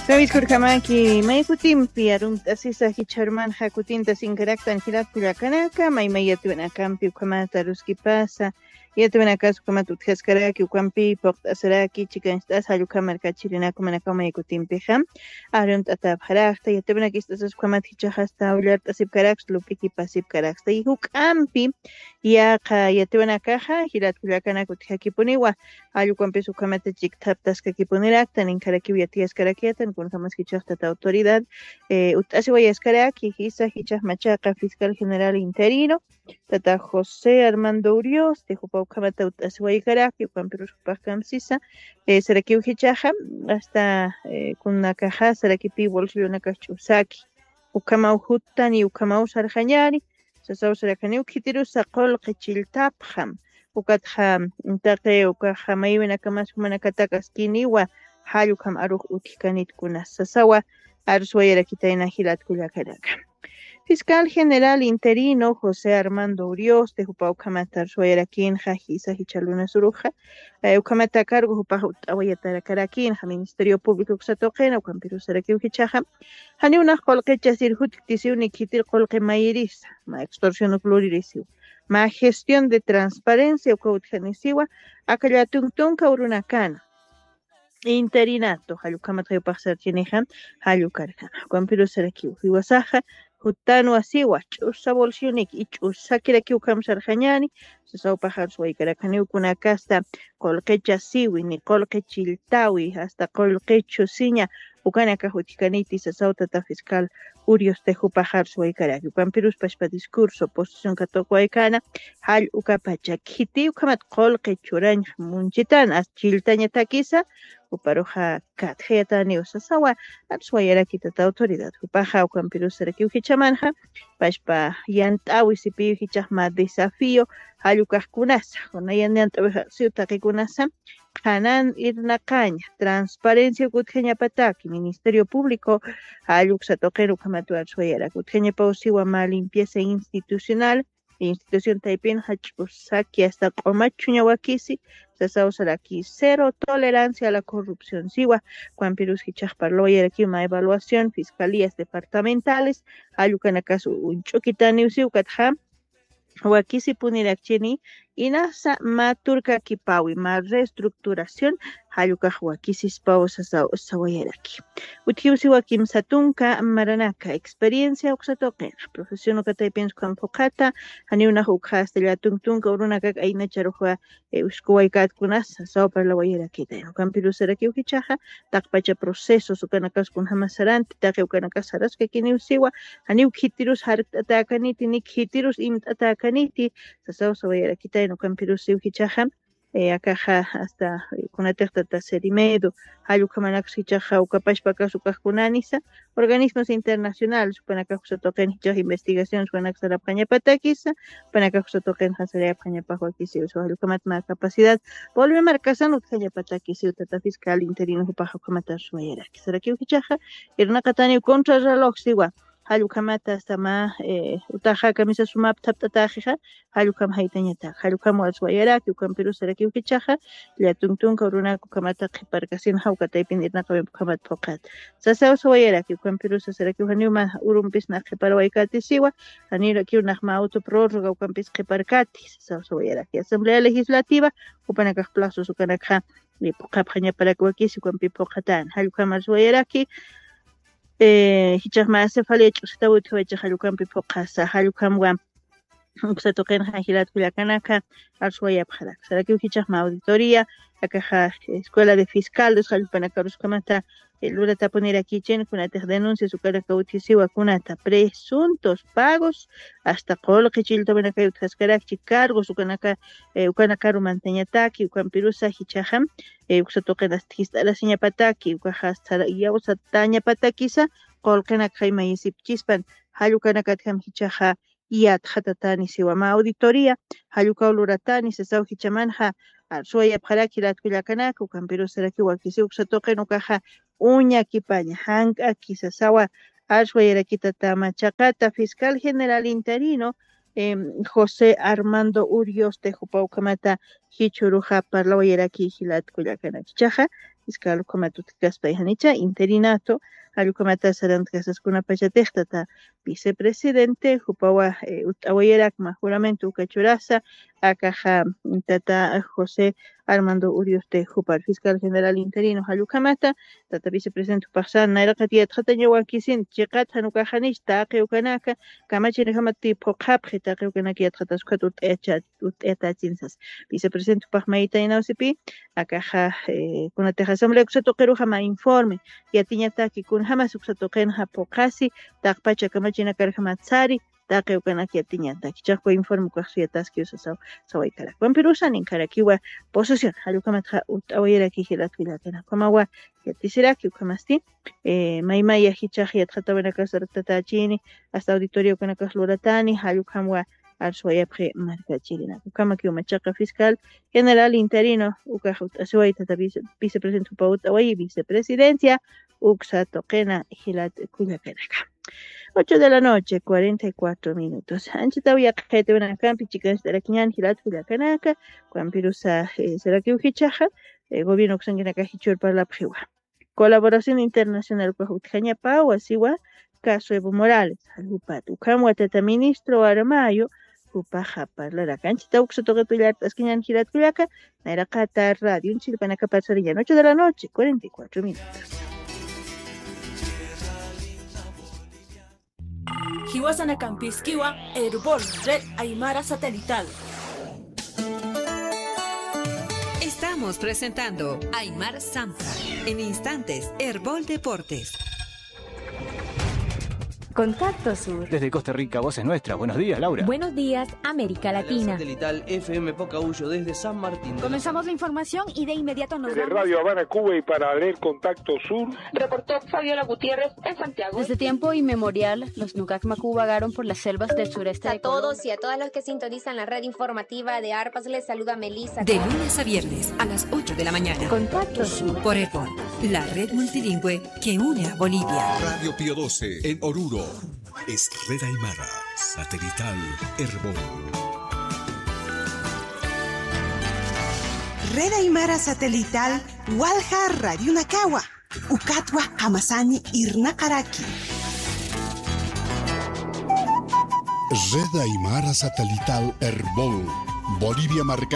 Ravis Kurkamaki, may kutim piarun asisa hicharman hakutinta sin karaktan hilat kulakanaka, may mayatuan akampi ukamata ruski pasa, yatuan akas ukamata utjaskaraki ukampi pokt asaraki chikanstas halukamar kachirina kumanaka may kutim piham, arunt atab harakta, yatuan akistas ukamata hichahasta ulyart asip karaks lupiki pasip karaksta, ihukampi yaqa yatuan akaja hilat kulakanaka utjakipuniwa, halukampi ukamata chiktaptas kakipuniraktan inkaraki uyatiaskarakiatan con jamás hichasta autoridad utasiway escaraki hisa hichas machaca fiscal general interino tata José Armando Urios de Jupaucamata utasiway karaki Juan Perú Pajamsisa seraki hichaja hasta con una caja seraki pi bolsillo una cachusaki ukamau hutani ukamau sarjañari sasau serakani ukitiru saqol qichiltapjam ukatja taqe ukaja maywena kamas humanakatakas kiniwa halukam aruj utikanit kunas sasawa arsuayera kitaina hilat kullakaraka. Fiscal General Interino José Armando Urios de Jupaucamata arsuayera kinja hisa hichaluna suruja ukamata cargo jupaja utawayatara karakinja Ministerio Público kusatoqena ukampiru sarakiu hichaja hani una qolqecha sirhutiktisuni kitir qolqe mayirisa ma extorsión pluririsiu ma gestión de transparencia ukautjanisiwa akallatungtunka urunakana interinato halukamat haypaqsarchinihan halukarqa Juan Sarakiu hiwasaja hutanu asiwa ch'usa bolsionik y ch'usa kirakiu kamsarjañani sasawpajar suwaykarakaniu kunakasta qolqecha siwi ni qolqe chiltawi hasta qolqechu siña ukanaka hutikaniti sasawtata fiscal Urios tejupajar suwaykaraki Juan pashpa discurso posición katoqwaykana hal ukapacha kiti ukamat qolqe churañ munchitan as chiltaña takisa uparoja katjetani usasawa arsuayarakita autoridad upaja Juan Sarakiu hichamanja pashpa yantawi sipi hichajma desafío halukajkunasa hunayanant'awi siutaqikunasa hanan irnaqaña transparencia kutjeñapataki Ministerio Público haluksatoqeru kamatu arsuayarak utjeñapawsiwa ma limpieza institucional institución taipin hachusaki hasta qomachuña wakisi sasawsaraki cero tolerancia a la corrupción siwa Juan Pirus hichajparloyaraki ma evaluación fiscalías departamentales alukanakasu unchukitani usiukatja wakisi punirakchini inasa ma turka kipawi ma reestructuración halukaj wakisis pawo sawayaraki uthiusi wakim satunka maranaka experiencia uksatoqena profesión ukataypin kanfokata hani una hukasta llatuntunka urunaka ayna charuja uskuwaykatkunas sawparlawayaraki Juan Pirus Sarakiu hichaja taqpacha procesos ukanakas kun hamasaranti taqi ukanakas haraska kiniusiwa hani ukhitirus hartatakaniti nikhitirus imtatakaniti sawayaraki Juan Pirus hichaja akaja hasta kunataqtata serimedo halukhamanakus hichaja ukapashpakas ukajkunanisa organismos internacionales upanaka husatoqen hichaj investigaciones upanak sarapqañapatakisa upanaka husatoqen hasarayapqañapaj wakisi halukamatma capacidad volve marcasan utqañapatakisi utata fiscal interino upaja ukamata suayaraki Sarakiu hichaja irnaqatani contrarreloj siwa halukamata hasta ma utaja camisa sumap taptataja halukam haytañata halukam waswayaraki Juan Pirus Sarakiu hichaja llatuntunka urunaku kamata qiparkasin hawkataypin irnaqa kamat poqat sasawsawayaraki Juan Pirus Sarakiu haniuma urumpis na qiparwaykati siwa haniraki unaqma autoprórroga ukampis qiparkati sasawsawayaraki Asamblea Legislativa upanakaq plazos ukanakqa qapqañaparaki wakisi Juanpi poqatan halukam aswayaraki hichajma cefalia ch'usitawi uthiwacha halukampi poqasa halukamwa uksatoqena hilat kullakanaka arsuayapqaraq Sarakiu hichajma auditoría akaja escuela de fiscales halupanaka ruskamanta lurata punirakichen kunataq denuncias ukaraka uthisiwa kunata presuntos pagos hasta qolqi chiltamanaka uthaskaraqchi cargos ukanaka rumantañataki Juan Pirusa hichajam uksatoqena hist'arasiñapataki ukaja hasta yawsatañapatakisa qolqinaka haymayisipchispan halukanakatkam hichaja yatqatatani siwa ma auditoría hallukaw luratani sasaw hichamanja arsuayapqaraki latkullakanaka Juan Pirus Sarakiu wakisi uksatoqen ukaja uñakipaña hank'aki sasawa arsuayarakita tamachaqata fiscal general interino José Armando Urios Tejupaucamata Hichuruja Parlawayaraki Hilat Kuyakanaki Chaja fiscal Comatutcaspa Hanicha, interinato, Alucomata Sarantcasas Cunapachatectata, vicepresidente, Jupawa Awayerak Majuramento Cachuraza, Acaja Tata José Armando Urioste, Jupar, fiscal general interino, Alucamata, Tata vicepresidente Pasan, Naira Katia Tratañawakisin, Chikat Hanukahanish, Taqueucanaca, Camachin Hamati Pocapre, Taqueucanaki, Tratascatut Etachinsas, vicepresidente Pachmaita Inausipi, Acaja con la Asamblea Xatoquerujama informe, y Atiñataki kun Hama Suxatoquen Hapocasi, Takpacha Camachina Carjamatzari, Taqueucanaki Atiñataki, Chaco informe Cuaxiataski Usasau, Sawaikara. Juan Pirusan en Caraquiwa, posesión, Alucamatra Utawira Kijilatvilacana, Comawa, Yatisiraki, Ukamasti, Maimaya Hichaji, Atratabana Casartatachini, hasta auditorio Canacas Loratani, Alucamwa. Al Suayapre Marca Chilena. Ukamaki Machaca fiscal general interino, Ukajut Asuaita, vicepresidente Paut Away, vicepresidencia, Uxa Toquena, Gilat Cuyacanaca. 8 de la noche, 44 minutos. Anchitawia Kete una campi, chicas de la Quiñan, Gilat Cuyacanaca, Cuampirusa Seraki Ujichaja, gobierno Xanguinaca Hichur para la Priwa. Colaboración internacional Cuajutjaña Pau, Asiwa, caso Evo Morales, Alupat, Ukamwa Tata ministro Aramayo, Upaja para la cancha, Uxo Togetular, Tasquiñan Girat Cuyaca, Nairacata Radio, un chilpanaca pasarilla, 8 de la noche, 44 minutos. Hiwasana Campisquiwa, Herbol, Red Aymara Satelital. Estamos presentando Aymar Sampra. En instantes, Herbol Deportes. Contacto Sur. Desde Costa Rica, voz es nuestra. Buenos días, Laura. Buenos días, América Latina. Satelital FM Pocahuyo desde San Martín. Comenzamos la información y de inmediato nos vamos. De Radio Habana, Cuba y para leer Contacto Sur. Reportó Fabiola Gutiérrez en Santiago. Desde tiempo inmemorial, los Nucacmacu vagaron por las selvas del sureste de Colombia. A todos y a todas los que sintonizan la red informativa de ARPAS, les saluda Melissa. De lunes a viernes a las 8 de la mañana. Contacto Sur. Por Herbol, la red multilingüe que une a Bolivia. Radio Pío 12 en Oruro. Es Red Aymara, satelital Herbol. Red Aymara satelital Walja Radio Nakawa, Ukatwa Hamasani Irnakaraki. Red Aymara satelital Herbol, Bolivia marca